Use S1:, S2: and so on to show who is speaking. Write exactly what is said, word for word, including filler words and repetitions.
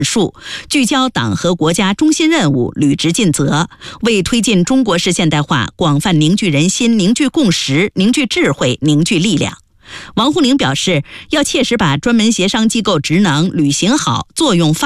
S1: 述，聚焦党和国家中心任务，履职尽责，为推进中国式现代化广泛凝聚人心、凝聚共识、凝聚智慧、凝聚力量。王沪宁表示，要切实把专门协商机构职能履行好，作用发